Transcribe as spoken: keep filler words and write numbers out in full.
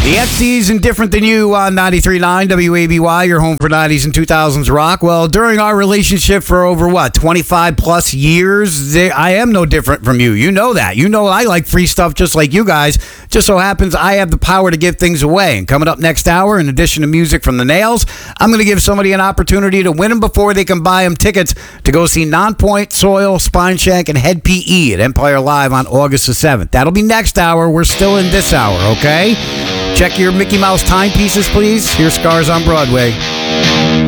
The X Ds and Different Than You on ninety-three point nine W A B Y, your home for nineties and two thousands rock. Well, during our relationship for over, what, twenty-five plus years, they, I am no different from you. You know that. You know I like free stuff just like you guys. Just so happens I have the power to give things away. And coming up next hour, in addition to music from the Nails, I'm going to give somebody an opportunity to win them before they can buy them tickets to go see Nonpoint, Soil, Spine Shank, and Head P E at Empire Live on August the seventh. That'll be next hour. We're still in this hour, okay? Check your Mickey Mouse timepieces, please. Here's Scars on Broadway.